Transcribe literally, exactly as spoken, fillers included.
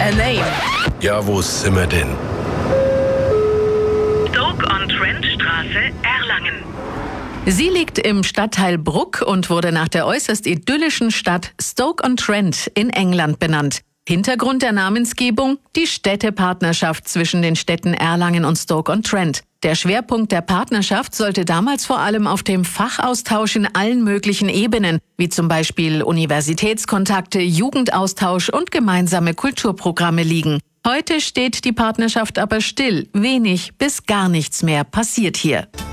a name. Ja, wo sind wir denn? Stoke-on-Trent-Straße, Erlangen. Sie liegt im Stadtteil Bruck und wurde nach der äußerst idyllischen Stadt Stoke-on-Trent in England benannt. Hintergrund der Namensgebung: die Städtepartnerschaft zwischen den Städten Erlangen und Stoke-on-Trent. Der Schwerpunkt der Partnerschaft sollte damals vor allem auf dem Fachaustausch in allen möglichen Ebenen, wie zum Beispiel Universitätskontakte, Jugendaustausch und gemeinsame Kulturprogramme liegen. Heute steht die Partnerschaft aber still. Wenig bis gar nichts mehr passiert hier.